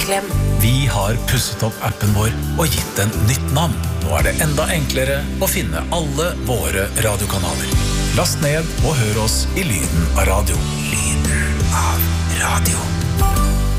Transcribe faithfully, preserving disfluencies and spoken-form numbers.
Klem. Vi har pusset opp appen vår og gitt den nytt navn. Nå er det enda enklere å finne alle våre radiokanaler. Last ned og hør oss i lyden av radio. Lyden av radio.